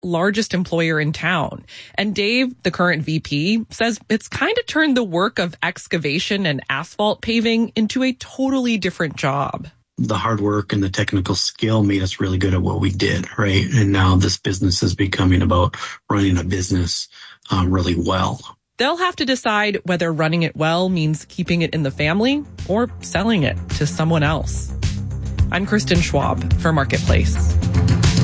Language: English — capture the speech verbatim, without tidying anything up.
largest employer in town. And Dave, the current V P, says it's kind of turned the work of excavation and asphalt paving into a totally different job. The hard work and the technical skill made us really good at what we did, right? And now this business is becoming about running a business um, really well. They'll have to decide whether running it well means keeping it in the family or selling it to someone else. I'm Kristen Schwab for Marketplace.